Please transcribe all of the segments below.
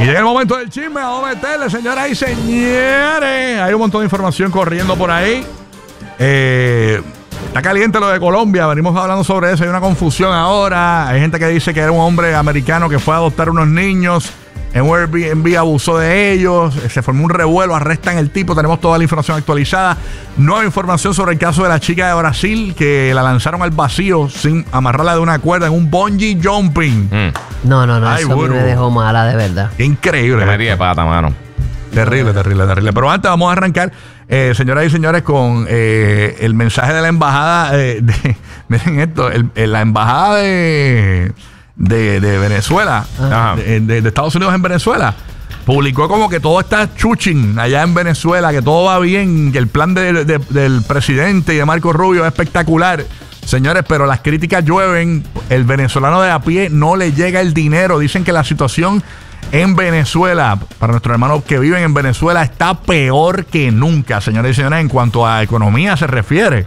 Y llega el momento del chisme. Vamos a meterle, señoras y señores. Hay un montón de información corriendo por ahí. Está caliente lo de Colombia. Venimos hablando sobre eso. Hay una confusión ahora. Hay gente que dice que era un hombre americano que fue a adoptar unos niños. En un Airbnb abusó de ellos. Se formó un revuelo. Arrestan el tipo. Tenemos toda la información actualizada. Nueva información sobre el caso de la chica de Brasil que la lanzaron al vacío sin amarrarla de una cuerda en un bungee jumping. No, Ay, eso a mí me dejó mala, de verdad. Qué increíble. Me metí de pata, mano. Terrible. Pero antes vamos a arrancar, señoras y señores, con el mensaje de la embajada miren esto, la embajada de Venezuela, de Estados Unidos en Venezuela, publicó como que todo está chuchín allá en Venezuela, que todo va bien, que el plan del presidente y de Marco Rubio es espectacular. Señores, pero las críticas llueven. El venezolano de a pie no le llega el dinero. Dicen que la situación en Venezuela, para nuestros hermanos que viven en Venezuela, está peor que nunca, señores y señores, en cuanto a economía se refiere.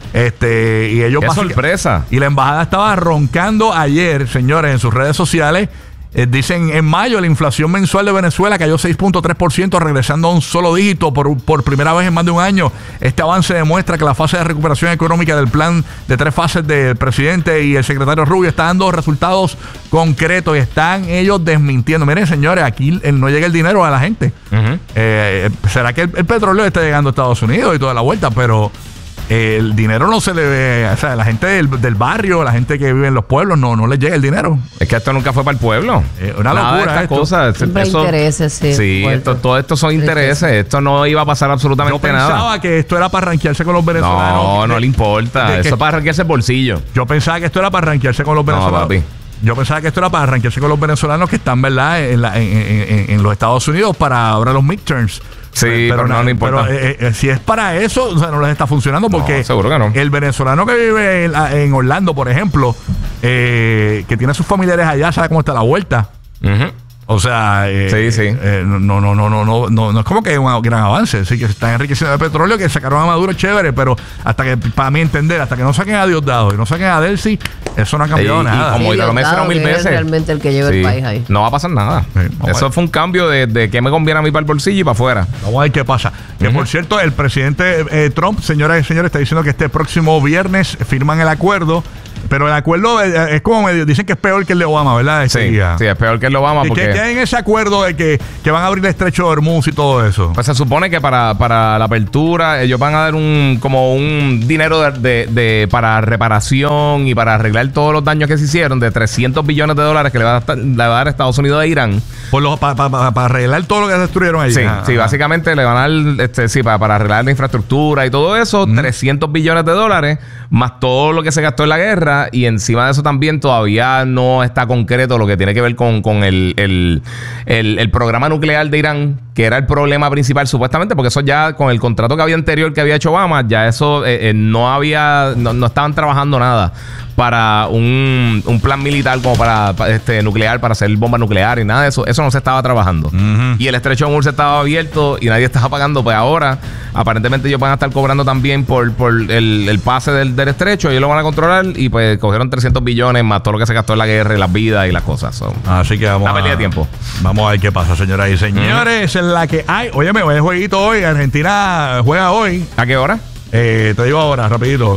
Y ellos ¡qué sorpresa! Y la embajada estaba roncando ayer, señores, en sus redes sociales. Dicen, en mayo la inflación mensual de Venezuela cayó 6.3%, regresando a un solo dígito por primera vez en más de un año. Este avance demuestra que la fase de recuperación económica del plan de 3 fases del presidente y el secretario Rubio está dando resultados concretos y están ellos desmintiendo. Miren, señores, aquí no llega el dinero a la gente. ¿Será que el petróleo está llegando a Estados Unidos y toda la vuelta? Pero el dinero no se le ve, o sea, la gente del barrio, la gente que vive en los pueblos, no les llega el dinero. Es que esto nunca fue para el pueblo. Una locura. Estas cosas. Siempre intereses, sí. Sí, todo esto son intereses. Esto no iba a pasar absolutamente nada. Yo pensaba que esto era para rankearse con los venezolanos. No le importa. Eso es para rankearse el bolsillo. Yo pensaba que esto era para rankearse con los venezolanos. No, papi. Yo pensaba que esto era para rankearse con los venezolanos que están, ¿verdad?, en los Estados Unidos para ahora los midterms. Sí, pero no le importa. Pero si es para eso, o sea, no les está funcionando porque no, seguro que no. El venezolano que vive en Orlando, por ejemplo, que tiene sus familiares allá, sabe cómo está la vuelta. O sea, sí. No es como que es un gran avance. Sí, que se están enriqueciendo de petróleo, que sacaron a Maduro, chévere, pero hasta que, para mí entender, hasta que no saquen a Diosdado y no saquen a Delcy, eso no ha cambiado nada. Y como ya lo mencionaron 1000 veces, es realmente el que lleva el país ahí. No va a pasar nada. Eso fue un cambio de qué me conviene a mí para el bolsillo y para afuera. Vamos a ver qué pasa. Que por cierto, el presidente Trump, señoras y señores, está diciendo que este próximo viernes firman el acuerdo. Pero el acuerdo es como medio, dicen que es peor que el de Obama, ¿verdad? Sí, es peor que el de Obama. ¿Y qué hay en ese acuerdo de que van a abrir el estrecho de Hormuz y todo eso? Pues se supone que para la apertura ellos van a dar como un dinero para reparación y para arreglar todos los daños que se hicieron de $300 billones que le va a dar Estados Unidos a Irán. Para arreglar todo lo que destruyeron ahí. Sí, básicamente le van a dar, para arreglar la infraestructura y todo eso, $300 billones, más todo lo que se gastó en la guerra. Y encima de eso también todavía no está concreto lo que tiene que ver con el programa nuclear de Irán, que era el problema principal supuestamente, porque eso ya con el contrato que había anterior que había hecho Obama, ya eso no estaban trabajando nada para un plan militar como para nuclear, para hacer bombas nucleares y nada de eso. Eso no se estaba trabajando. Y el estrecho de Hormuz estaba abierto y nadie estaba pagando. Pues ahora aparentemente ellos van a estar cobrando también por el pase del estrecho. Ellos lo van a controlar y pues cogieron $300 billones más todo lo que se gastó en la guerra y las vidas y las cosas. Así que vamos a pérdida de tiempo. Vamos a ver qué pasa, señoras y señores. En la que hay, óyeme, hoy es jueguito hoy. Argentina juega hoy. ¿A qué hora? Te digo ahora, rapidito.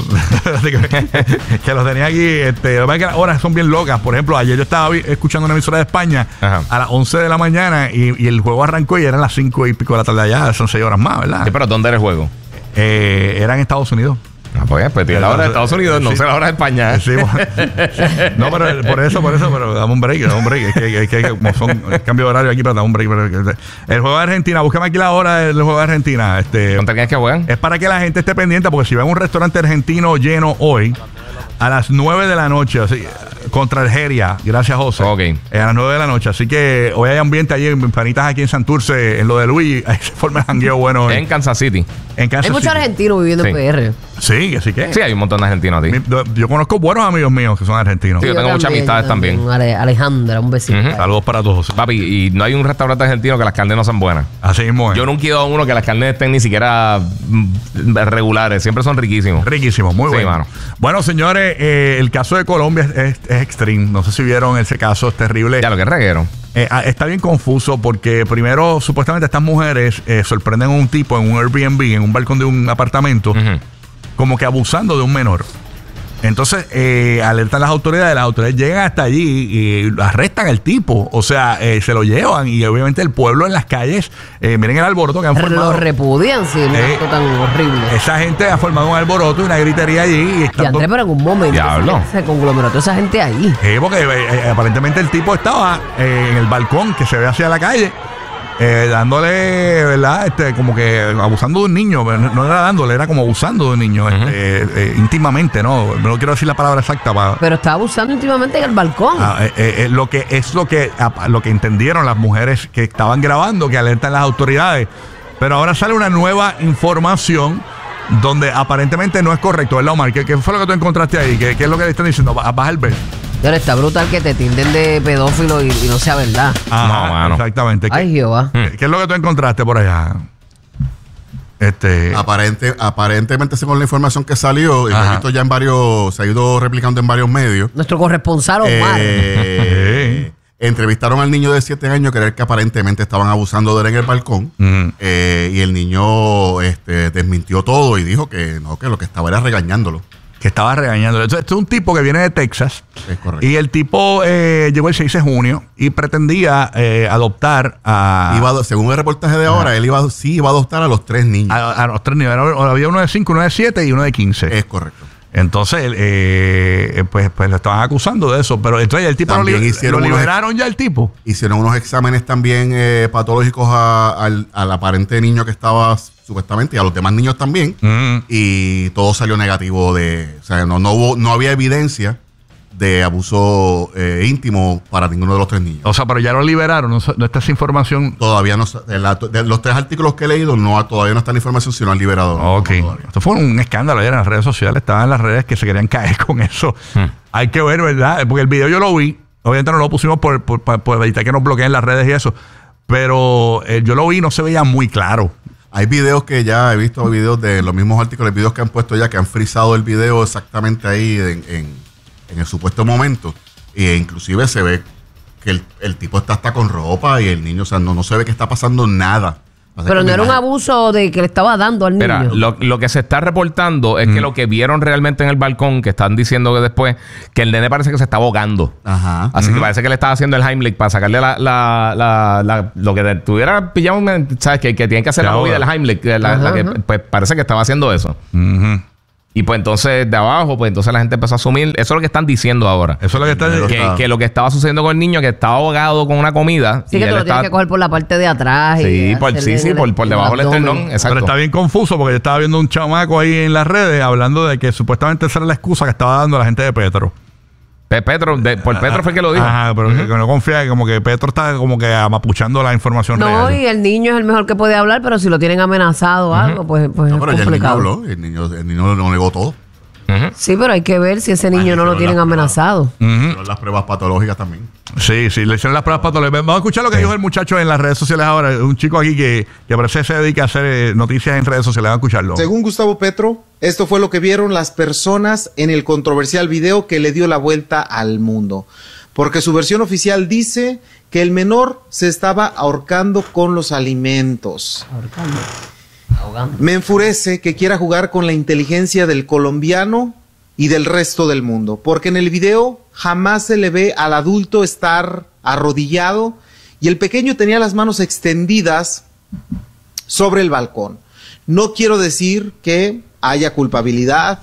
que los tenía aquí. Lo que pasa es que las horas son bien locas. Por ejemplo, ayer yo estaba escuchando una emisora de España a las 11 de la mañana y el juego arrancó y eran las 5 y pico de la tarde allá. Son 6 horas más, ¿verdad? Sí, pero ¿dónde era el juego? Era en Estados Unidos. Pues tiene la hora de Estados Unidos, no sé la hora de España. Sí, no, pero por eso, pero dame un break. Es que como son el cambio de horario aquí, pero dame un break. El juego de Argentina, búscame aquí la hora del juego de Argentina. ¿Contra quién es que juegan? Es para que la gente esté pendiente, porque si ven un restaurante argentino lleno hoy, a las 9 de la noche, así, contra Algeria, gracias José. A las 9 de la noche, así que hoy hay ambiente allí en panitas aquí en Santurce, en lo de Luis, ahí se forma el jangueo bueno. En Kansas City. Hay muchos argentinos viviendo en PR. Sí, así que. Sí, hay un montón de argentinos a ti. Yo conozco buenos amigos míos que son argentinos. Sí, yo tengo muchas amistades también. Alejandra, un besito. Saludos para todos. Papi, y no hay un restaurante argentino que las carnes no sean buenas. Así mismo es. Yo nunca he ido a uno que las carnes estén ni siquiera regulares. Siempre son riquísimos. Riquísimos, muy bueno. Mano. Bueno, señores, el caso de Colombia es extreme. No sé si vieron ese caso, es terrible. Ya, lo que es reguero. está bien confuso porque primero supuestamente estas mujeres sorprenden a un tipo en un Airbnb, en un balcón de un apartamento, como que abusando de un menor. Entonces alertan las autoridades llegan hasta allí y arrestan al tipo, o sea, se lo llevan y obviamente el pueblo en las calles, miren el alboroto que han formado. Lo repudian, sí, un acto tan horrible. Esa gente ha formado un alboroto y una gritería allí. Y André, pero en un momento se conglomeró toda esa gente ahí. Porque aparentemente el tipo estaba en el balcón que se ve hacia la calle. Dándole, ¿verdad? Como que abusando de un niño. No era dándole, era como abusando de un niño íntimamente, ¿no? No quiero decir la palabra exacta. Pero estaba abusando íntimamente en el balcón. Lo que entendieron las mujeres que estaban grabando, que alertan las autoridades. Pero ahora sale una nueva información donde aparentemente no es correcto, ¿verdad, Omar? ¿Qué fue lo que tú encontraste ahí? ¿Qué es lo que le están diciendo? Baja el ver. Pero está brutal que te tilden de pedófilo y no sea verdad. No, mano. Exactamente. Ay, Jehová. ¿Qué es lo que tú encontraste por allá? Aparentemente, según la información que salió, y lo he visto ya se ha ido replicando en varios medios. Nuestro corresponsal Omar. Entrevistaron al niño de 7 años que era el que aparentemente estaban abusando de él en el balcón. Y el niño desmintió todo y dijo que no, que lo que estaba era regañándolo. Que estaba regañándolo. Entonces, este es un tipo que viene de Texas. Es correcto. Y el tipo llegó el 6 de junio y pretendía adoptar a... según el reportaje de ahora, él iba a adoptar a los 3 niños. A los 3 niños. Había uno de 5, uno de 7 y uno de 15. Es correcto. Entonces, pues lo estaban acusando de eso. Pero entonces el tipo lo liberaron ya el tipo. Hicieron unos exámenes también patológicos al aparente niño que estaba supuestamente y a los demás niños también. Y todo salió negativo o sea, no había evidencia de abuso íntimo para ninguno de los 3 niños. O sea, pero ya lo liberaron, no está esa información. Todavía no, de los 3 artículos que he leído, todavía no está la información, si no han liberado. Ok. Esto fue un escándalo ayer en las redes sociales, estaban en las redes que se querían caer con eso. Hay que ver, ¿verdad? Porque el video yo lo vi, obviamente no lo pusimos por evitar que nos bloqueen las redes y eso, pero yo lo vi y no se veía muy claro. Hay videos que ya he visto, videos de los mismos artículos, videos que han puesto ya, que han frizado el video exactamente ahí en el supuesto momento, e inclusive se ve que el tipo está hasta con ropa y el niño, o sea, no se ve que está pasando nada. Pero no era un abuso de que le estaba dando al niño. Mira, lo que se está reportando es que lo que vieron realmente en el balcón, que están diciendo que después, que el nene parece que se está ahogando. Ajá. Así que parece que le estaba haciendo el Heimlich para sacarle lo que tuviera pillado, ¿sabes? Que tienen que hacer la movida del Heimlich. Pues parece que estaba haciendo eso. Y pues entonces de abajo, pues entonces la gente empezó a asumir. Eso es lo que están diciendo ahora. Eso es lo que están diciendo. Que lo que estaba sucediendo con el niño, que estaba ahogado con una comida. Sí, que tú lo tienes que coger por la parte de atrás. Sí, por debajo del esternón. Exacto. Pero está bien confuso porque yo estaba viendo un chamaco ahí en las redes hablando de que supuestamente esa era la excusa que estaba dando la gente de Petro. Petro fue el que lo dijo. Pero que no confía, como que Petro está como que amapuchando la información real. No, y el niño es el mejor que puede hablar, pero si lo tienen amenazado o algo, pues no, es pero complicado. Ya el niño lo negó todo. Sí, pero hay que ver si ese niño no lo tienen amenazado. Las pruebas patológicas también. Sí, le hicieron las pruebas patológicas. Vamos a escuchar lo que dijo el muchacho en las redes sociales ahora. Un chico aquí que parece que se dedica a hacer noticias en redes sociales. Vamos a escucharlo. Según Gustavo Petro, esto fue lo que vieron las personas en el controversial video que le dio la vuelta al mundo. Porque su versión oficial dice que el menor se estaba ahorcando con los alimentos. Ahogando. Me enfurece que quiera jugar con la inteligencia del colombiano y del resto del mundo, porque en el video jamás se le ve al adulto estar arrodillado y el pequeño tenía las manos extendidas sobre el balcón. No quiero decir que haya culpabilidad,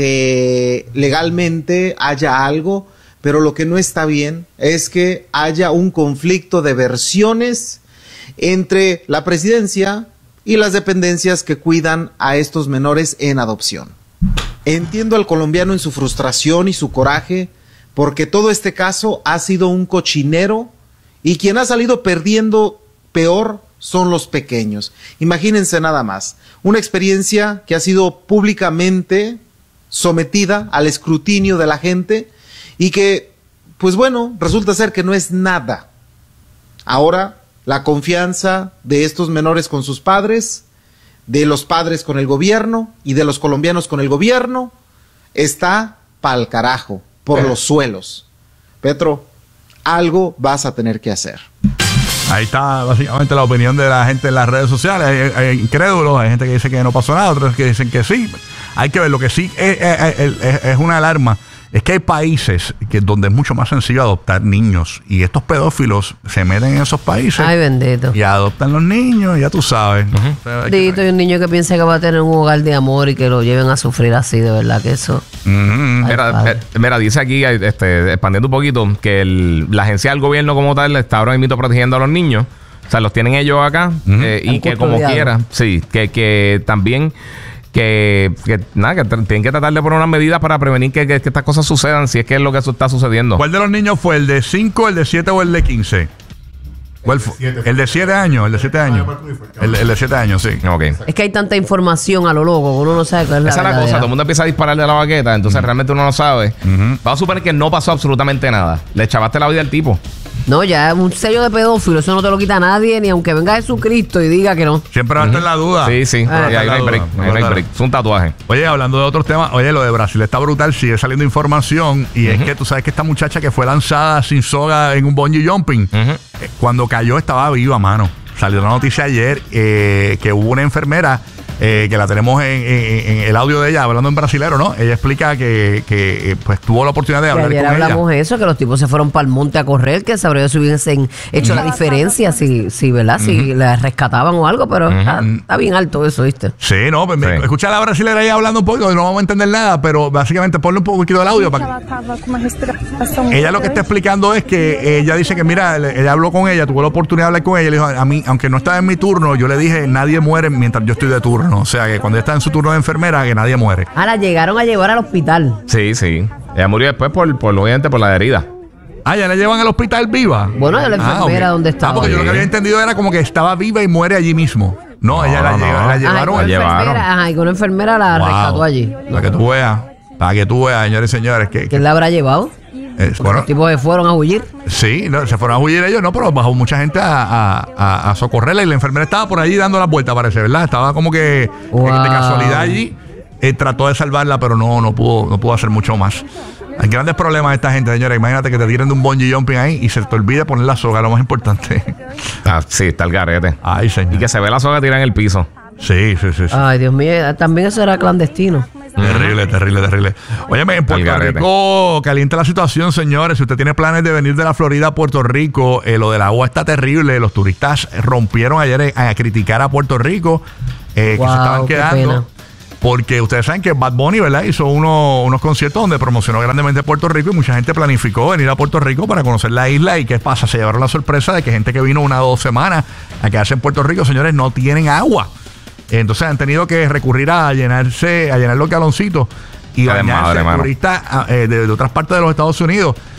que legalmente haya algo, pero lo que no está bien es que haya un conflicto de versiones entre la presidencia y las dependencias que cuidan a estos menores en adopción. Entiendo al colombiano en su frustración y su coraje, porque todo este caso ha sido un cochinero y quien ha salido perdiendo peor son los pequeños. Imagínense nada más, una experiencia que ha sido públicamente sometida al escrutinio de la gente y que, pues bueno, resulta ser que no es nada. Ahora, la confianza de estos menores con sus padres, de los padres con el gobierno y de los colombianos con el gobierno, está pa'l carajo, por los suelos. Petro, algo vas a tener que hacer. Ahí está básicamente la opinión de la gente en las redes sociales. Hay incrédulos, hay gente que dice que no pasó nada, otros que dicen que sí. Hay que ver, lo que sí es una alarma. Es que hay países donde es mucho más sencillo adoptar niños. Y estos pedófilos se meten en esos países. Ay, bendito. Y adoptan los niños, ya tú sabes. O sea, Bendito, y un niño que piensa que va a tener un hogar de amor y que lo lleven a sufrir así, de verdad que eso. Mira, dice aquí, expandiendo un poquito, que la agencia del gobierno como tal está ahora mismo protegiendo a los niños. O sea, los tienen ellos acá. Y que como quiera, sí, que también... Que tienen que tratar de poner unas medidas para prevenir que estas cosas sucedan, si es que es lo que está sucediendo. ¿Cuál de los niños fue? ¿El de 5, el de 7 o el de 15? ¿Cuál fue? El de 7 años, el de 7 años. El de 7 años, sí. Okay. Es que hay tanta información a lo loco que uno no sabe cuál es la Esa es la cosa, verdadera. todo el mundo empieza a disparar de la baqueta, entonces realmente uno no sabe. Vamos a suponer que no pasó absolutamente nada. Le echabaste la vida al tipo. No, ya un sello de pedófilo, eso no te lo quita nadie, ni aunque venga Jesucristo y diga que no. Siempre va a estar en la duda. Sí. Ahí Ahí no hay break. Ahí no hay break. Es un tatuaje. Oye, hablando de otros temas, oye, lo de Brasil está brutal, sigue saliendo información y es que tú sabes que esta muchacha que fue lanzada sin soga en un bungee jumping, cuando cayó estaba viva, mano. Salió la noticia ayer que hubo una enfermera que la tenemos en el audio de ella hablando en brasilero, ¿no? Ella explica que pues tuvo la oportunidad de Que hablar ayer con hablamos ella. eso, que los tipos se fueron para el monte a correr, que sabría si hubiesen hecho la diferencia, si ¿verdad? Si la rescataban o algo, pero está bien alto eso, ¿viste? Sí, no, pues Sí. escucha a la brasilera ahí hablando un poco, no vamos a entender nada, pero básicamente ponle un poquito del audio para que... Ella lo que está explicando es que ella dice que, mira, ella habló con ella, tuvo la oportunidad de hablar con ella, le dijo, a mí, aunque no estaba en mi turno, yo le dije, nadie muere mientras yo estoy de turno. O sea, que cuando ella está en su turno de enfermera, que nadie muere. Ah, la llegaron a llevar al hospital. Sí. Ella murió después obviamente por la herida. Ah, ya la llevan al hospital viva. Bueno, la enfermera, ok. ¿dónde estaba? Porque yo lo que había entendido era como que estaba viva y muere allí mismo. No, ella la llevaron. Ajá, y que una enfermera la Wow. rescató allí. Para que tú veas, señores y señores, que ¿Quién la habrá llevado? bueno, Los tipos se fueron a huir. sí, no, se fueron a huir ellos, no, pero bajó mucha gente a socorrerla y la enfermera estaba por allí dando las vueltas, parece, ¿verdad? Estaba como que Wow. de casualidad allí, trató de salvarla, pero no pudo hacer mucho más. Hay grandes problemas de esta gente, señores. Imagínate que te tiren de un bungee jumping ahí y se te olvide poner la soga, lo más importante. Sí, está el garete. Ay, señor. Y que se ve la soga tirada en el piso. Sí. Ay, Dios mío, también eso era clandestino. Terrible. Óyeme, en Puerto garete. Rico calienta la situación, señores. Si usted tiene planes de venir de la Florida a Puerto Rico, lo del agua está terrible. Los turistas rompieron ayer a criticar a Puerto Rico, que se Wow, estaban qué quedando. pena. Porque ustedes saben que Bad Bunny, ¿verdad? Hizo unos conciertos donde promocionó grandemente Puerto Rico y mucha gente planificó venir a Puerto Rico para conocer la isla. ¿Y qué pasa? Se llevaron la sorpresa de que gente que vino 1 o 2 semanas a quedarse en Puerto Rico, señores, no tienen agua. Entonces han tenido que recurrir a llenar los galoncitos y Qué bañarse desmadre, mano. turistas de otras partes de los Estados Unidos.